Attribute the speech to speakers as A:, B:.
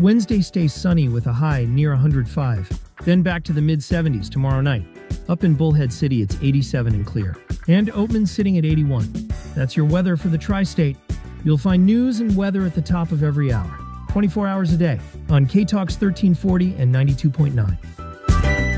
A: Wednesday stays sunny with a high near 105. Then back to the mid-70s tomorrow night. Up in Bullhead City, it's 87 and clear. And Oatman sitting at 81. That's your weather for the tri-state. You'll find news and weather at the top of every hour, 24 hours a day, on K-Talks 1340 and 92.9.